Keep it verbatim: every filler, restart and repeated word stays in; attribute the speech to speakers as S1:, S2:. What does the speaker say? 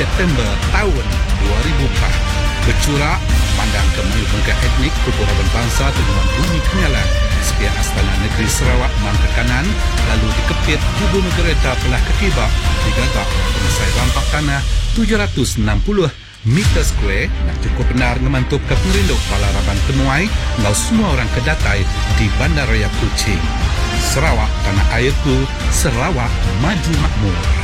S1: September tahun dua ribu empat. Bercurak pandang ke mengikut etnik kepulauan bangsa Teguan Bumi Kenyalan sepiak Astana Negeri Sarawak Mangka Kanan lalu dikepit hubung kereta pelah ketibak digagak pengesai rampak tanah tujuh ratus enam puluh meter square nak cukup benar ngemantup ke pengrinduk Balaraban Kenuai ngau semua orang kedatai di Bandaraya Kuching. Sarawak tanah airku, Sarawak maju makmur.